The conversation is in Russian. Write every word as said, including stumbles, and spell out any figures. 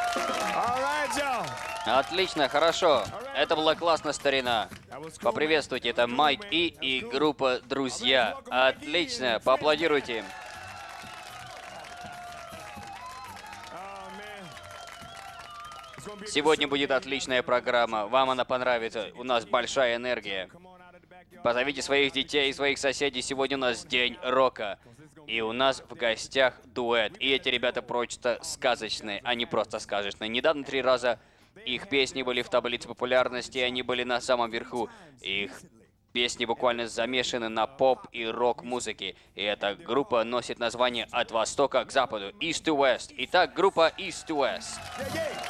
Отлично, хорошо. Это была классная старина. Поприветствуйте, это Майк И и группа «Друзья». Отлично, поаплодируйте им. Сегодня будет отличная программа. Вам она понравится. У нас большая энергия. Позовите своих детей и своих соседей. Сегодня у нас день рока. И у нас в гостях дуэт. И эти ребята просто сказочные, а не просто сказочные. Недавно три раза их песни были в таблице популярности, и они были на самом верху. Их песни буквально замешаны на поп и рок-музыке. И эта группа носит название «От востока к западу» — East to West. Итак, группа East to West.